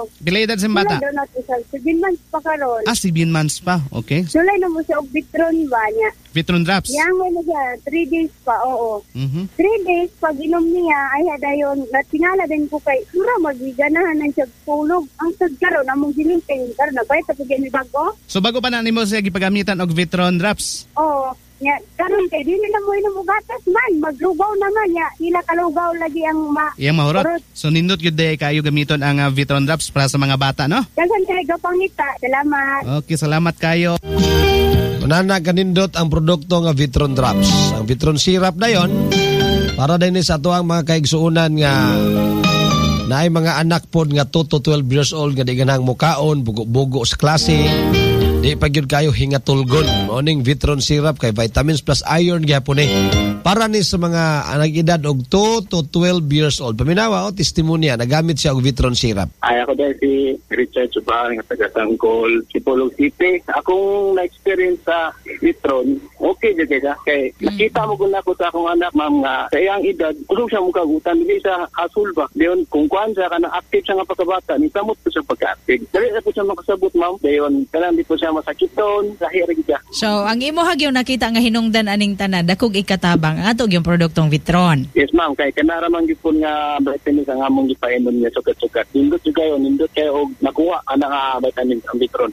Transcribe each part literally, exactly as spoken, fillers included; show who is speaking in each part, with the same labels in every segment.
Speaker 1: Pila edad sa bata?
Speaker 2: Sulay daw natin sa seven months pa karon.
Speaker 1: Ah, seven months pa. Okay.
Speaker 2: Sulay na mo siya og Vitron ba niya.
Speaker 1: Vitron drops?
Speaker 2: Yang mo na siya, three days pa, oo.
Speaker 1: Mm-hmm.
Speaker 2: three days, pag inom niya, ay hadayon, natingala din ko kay, sura, magiganahan ng siya tulog. Ang sagkaroon, among gilimping, karoon, nagbayad sa pagyan bago.
Speaker 1: So bago pa na nimo siya gipagamitan og Vitron drops?
Speaker 2: Oo. Nya, karoon kay, di nila mo inom og gatas man, maglugaw naman, ya, sila kalugaw lagi ang ma...
Speaker 1: Iyang mahurot. So nindot yun day kayo gamiton ang uh, Vitron drops para sa mga bata, no?
Speaker 2: Dagan kay gapangita. Salamat.
Speaker 1: Okay, salamat kayo.
Speaker 3: Unana kanindot ang produkto nga Vitron Drops. Ang Vitron Syrup na yon para din sa ato ang mga kaigsuunan nga naay mga anak pod nga two to twelve years old nga di ganang mukaon, bugo-bugo sa klase. Di pa gyud kayo hingatulgon. Morning Vitron Syrup kay vitamins plus iron gyapon eh. Para ni sa mga anang edad og two to twelve years old. Paminawa o testimonya nagamit siya og Vitron Syrup.
Speaker 4: Ay ako dahil si Richard Subang nga taga Sangkol, Sipolog City. Akong na-experience sa Vitron, okay jud kay kay nakita mo gud nako sa akong anak ma'am nga sa iyang edad, usog siya mukagutan dili sa hasul ba. Dayon kung kuan siya kana active siya nga pagkabata, ni samot po siya pagka-active. Dili na po siya makasabot ma'am. Dayon kanang di po siya masakiton, lahir gid.
Speaker 5: So, ang imo hagyo nakita nga hinungdan aning tanan, dakog ikatabang ato yung produktong Vitron.
Speaker 4: Yes ma'am, kay kanara man gyud nga vitamins ang among gipainom niya sukat-sukat. Nindot jud kayo, nindot kayo og nakuha ana nga vitamins ang Vitron.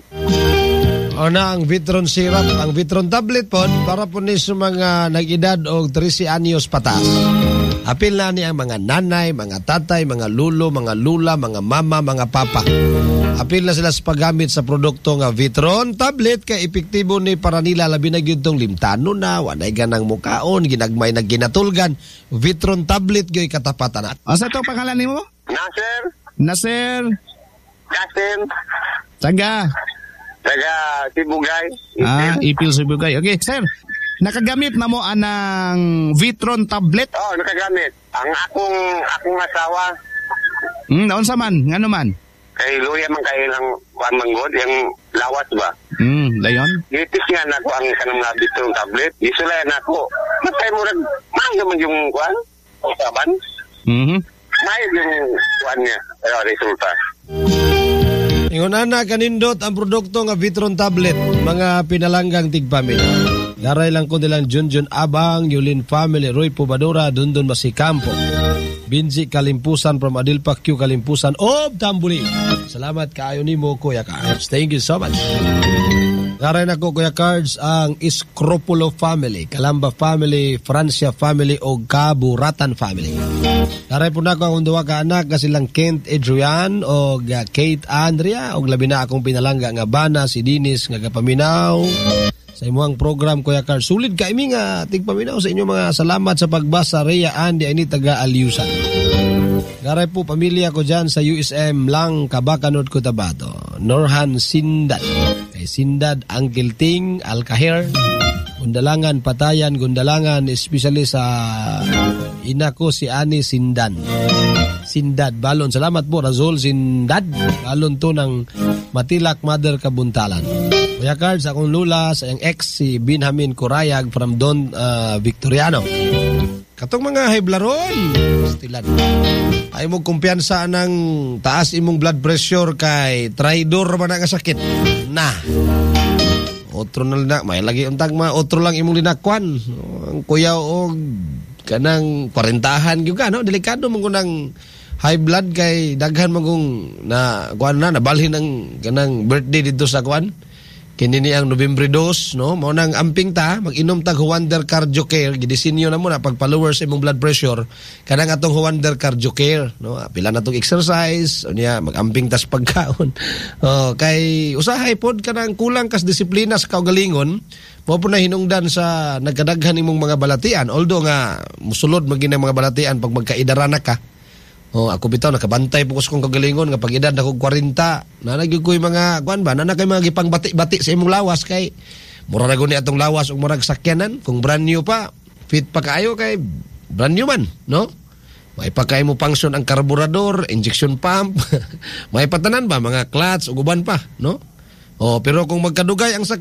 Speaker 3: O na ang Vitron Syrup, ang Vitron tablet po para po ni sa mga nag-edad og thirteen anyos patas. Apil na ni ang mga nanay, mga tatay, mga lulo, mga lula, mga mama, mga papa. Apil na sila sa paggamit sa produkto nga Vitron tablet kay epektibo ni para nila labi na gyud tong limtano na, wanay ganang mukaon, ginagmay na ginatulgan. Vitron tablet gyoy katapatan.
Speaker 1: Asa to pangalan nimo?
Speaker 4: Nasir,
Speaker 1: Nasir.
Speaker 4: Kasim,
Speaker 1: Taga.
Speaker 4: taga Sibugay.
Speaker 1: Ah, Ipil Sibugay. Okay, sir. Nakagamit na mo anang Vitron tablet?
Speaker 4: Oh, nakagamit. Ang akong akong asawa
Speaker 1: Hmm, naon sa man? Ngano man?
Speaker 4: kay luya man kay lang kuan manggod yung lawas ba.
Speaker 1: Hmm, dayon.
Speaker 4: Gitis nga nako ang kanang nga Vitron tablet. Isulay nako. Matay mo rag mangga man yung kuan. Usaban.
Speaker 1: Mhm.
Speaker 4: May yung kuan niya. Pero resulta.
Speaker 3: Ingon ana kanindot ang produkto nga Vitron tablet, mga pinalanggang tigpamilya. Garay lang ko nilang Junjun Abang, Yulin Family, Roy Pubadora, Dundon Masikampo, Binji Kalimpusan from Adilpa Q Kalimpusan of Tambuli. Salamat kaayo nimo Kuya Cards. Thank you so much. Garay na ko Kuya Cards ang Escropulo Family, Calamba Family, Francia Family o Kaburatan Family. Garay po na ko ang duwa ka anak kasi lang Kent Adrian o Kate Andrea o labi na akong pinalangga nga bana si Dinis nga kapaminaw sa imuang program Kuya Cards. Sulit ka imi nga tigpaminaw sa inyo mga salamat sa pagbasa. Rhea Andy ay ni taga Aliusan. Garay po pamilya ko dyan sa U S M lang Kabakanod Cotabato. Norhan Sindad. Kay Sindad Uncle Ting Alcaher. Gundalangan Patayan Gundalangan especially sa ina ko si Ani Sindan. Sindad Balon. Salamat po Razul Sindad. Balon to ng Matilak Mother Kabuntalan. Kuya Cards, akong lula sa yung ex si Binhamin Corayag from Don uh, Victoriano. Katong mga heblaron, stilan. Ay mo kumpiyansa ng taas imong blood pressure kay traidor man nga sakit. Na. Otro na lang, may lagi untag mga otro lang imong linakwan. Ang kuya og kanang parentahan gyud ka no, delikado man kunang high blood kay daghan man kung na kuan na nabalhin ang kanang birthday dito sa kuan. Kini ni ang November two, no? Mao nang amping ta, mag-inom tag Huander Cardio Care, gidisinyo na mo na pagpa-lower sa imong blood pressure, kanang atong Huander Cardio Care, no? Pila na tong exercise, unya mag-amping tas pagkaon. Oh, kay usahay pod kanang kulang kas disiplina sa kaugalingon, mo po na hinungdan sa nagkadaghan imong mga balatian, although nga musulod maging mga balatian pag magkaidara na ka. Oh, ako bitaw nakabantay po ko sa kong kagalingon nga pag edad ako forty, na nagyud ko'y mga kuan ba, na na kay mga gipang bati-bati sa imong lawas kay mura na guni atong lawas ug murag sakyanan kung brand new pa, fit pa kaayo kay brand new man, no? May pa kay mo function ang karburador, injection pump, may patanan ba mga clutch ug uban pa, no? Oh, pero kung magkadugay ang